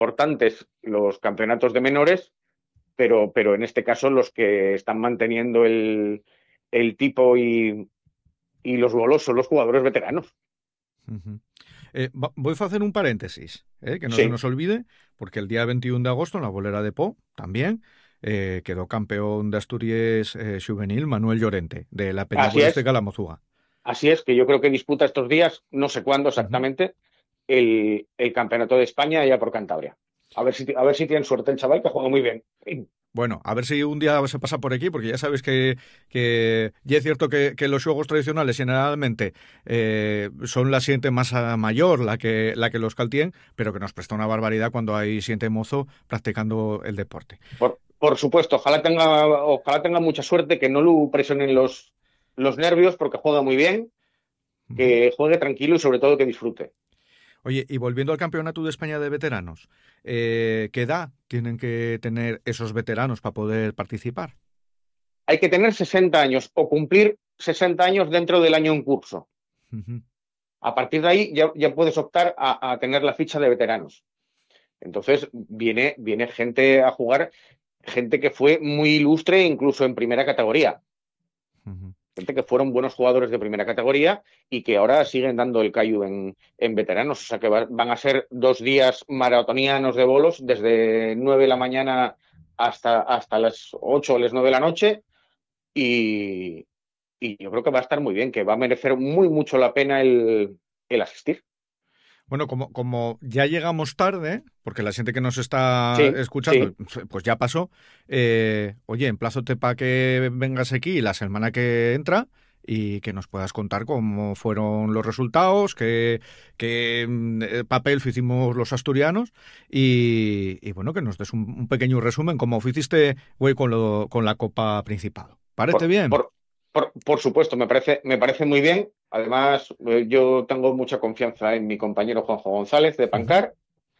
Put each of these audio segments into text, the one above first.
importantes los campeonatos de menores, pero en este caso los que están manteniendo el tipo y los bolos son los jugadores veteranos. Ujú. Voy a hacer un paréntesis, que no se Sí, nos olvide, porque el día 21 de agosto en la bolera de Po también quedó campeón de Asturias juvenil Manuel Llorente, de la así es. Peñabolística La Mozúa. Así es, que yo creo que disputa estos días, no sé cuándo Ujú. exactamente, el Campeonato de España allá por Cantabria. A ver si tienen suerte el chaval, que juega muy bien. Bueno, a ver si un día se pasa por aquí, porque ya sabes que ya es cierto que los juegos tradicionales generalmente son la siente más mayor la que los caltien, pero que nos presta una barbaridad cuando hay siente mozo practicando el deporte. Por supuesto, ojalá tenga mucha suerte, que no lo presionen los nervios, porque juega muy bien, Ujú. que juegue tranquilo y sobre todo que disfrute. Oye, y volviendo al Campeonato de España de Veteranos, ¿qué edad tienen que tener esos veteranos para poder participar? Hay que tener 60 años o cumplir 60 años dentro del año en curso. Ujú. A partir de ahí ya puedes optar a tener la ficha de veteranos. Entonces viene gente a jugar, gente que fue muy ilustre incluso en primera categoría, Ujú. gente que fueron buenos jugadores de primera categoría y que ahora siguen dando el callo en veteranos. O sea que van a ser 2 días maratonianos de bolos, desde 9 de la mañana hasta las 8 o las 9 de la noche, y, y yo creo que va a estar muy bien, que va a merecer muy mucho la pena el asistir. Bueno, como ya llegamos tarde, porque la gente que nos está Sí, escuchando, sí. pues ya pasó, oye, emplázate para que vengas aquí la semana que entra y que nos puedas contar cómo fueron los resultados, qué papel hicimos los asturianos y bueno, que nos des un pequeño resumen, como hiciste, güey, con la copa principal. ¿Parece Por, bien? por, por supuesto, me parece muy bien. Además, yo tengo mucha confianza en mi compañero Juanjo González de Ujú. Pancar,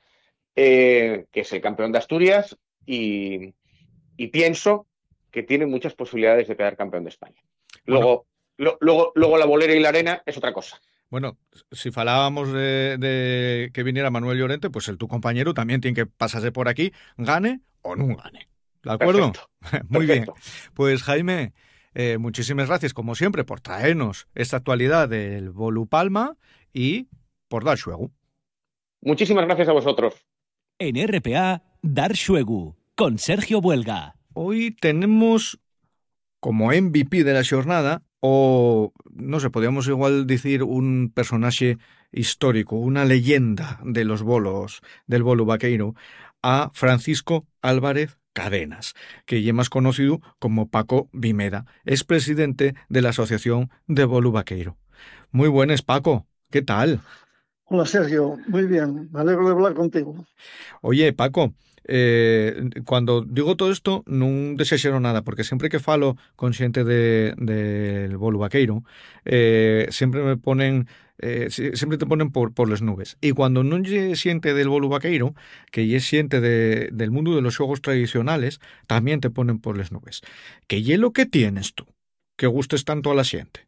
que es el campeón de Asturias, y, y pienso que tiene muchas posibilidades de quedar campeón de España. Bueno, Luego la bolera y la arena es otra cosa. Bueno, si falábamos de que viniera Manuel Llorente, pues el tu compañero también tiene que pasarse por aquí, gane o no gane. ¿De acuerdo? Perfecto, Muy bien. perfecto. Pues Jaime, muchísimas gracias como siempre por traernos esta actualidad del Bolu Palma y por dar juego. Muchísimas gracias a vosotros. En RPA, Dar Xuegu, con Sergio Buelga. Hoy tenemos como MVP de la jornada o, no sé, podríamos igual decir un personaje histórico, una leyenda de los bolos, del bolo vaqueiro, a Francisco Álvarez Cadenas, que ya es más conocido como Paco Vimeda, es presidente de la Asociación de Bolo Vaqueiro. Muy buenas, Paco. ¿Qué tal? Hola Sergio, muy bien, me alegro de hablar contigo. Oye, Paco, cuando digo todo esto non desexero nada, porque sempre que falo con xente del bolo vaqueiro, sempre me ponen sempre te ponen por les nubes. E cuando non lle xente del bolo vaqueiro, que lle xente del mundo de los xogos tradicionales, tamén te ponen por les nubes. Que lle lo que tienes tú, que gustes tanto a la xente?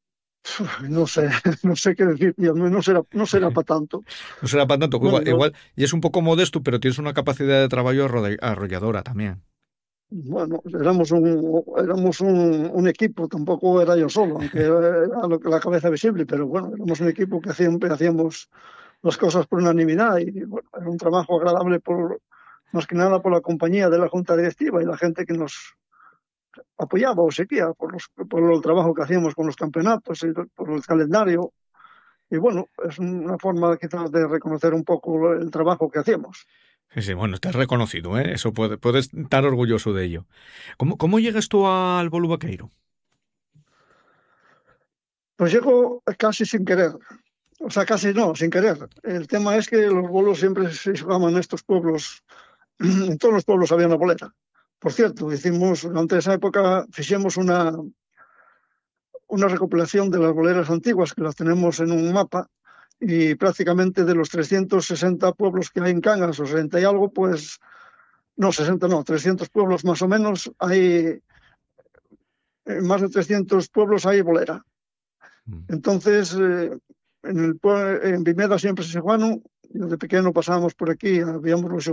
No sé, no sé qué decir, tío, no será para tanto. Non será para tanto, que Bueno, igual y es un pouco modesto, pero tienes una capacidad de traballo arrolladora tamén. bueno, éramos un equipo, tampoco era yo solo, aunque era la cabeza visible, pero bueno, éramos un equipo que siempre hacíamos las cosas por unanimidad y bueno, era un trabajo agradable más que nada por la compañía de la junta directiva y la gente que nos apoyaba o seguía por el trabajo que hacíamos con los campeonatos y por el calendario. Y bueno, es una forma quizás de reconocer un poco el trabajo que hacemos. Sí, sí, bueno, estás reconocido, ¿eh? Eso puedes estar orgulloso de ello. ¿Cómo llegas tú al bolo vaqueiro? Pues llego casi sin querer, o sea, casi no, sin querer. El tema es que los bolos siempre se jugaban en estos pueblos, en todos los pueblos había una bolera. Por cierto, durante esa época, hicimos una recopilación de las boleras antiguas, que las tenemos en un mapa, y prácticamente de los 360 pueblos que hay en Cangas, o 60 y algo, pues, no, 60 no, 300 pueblos más o menos, hay, en más de 300 pueblos hay bolera. Mm. Entonces, en Vimeda siempre se jugaron, desde pequeño pasábamos por aquí, habíamos los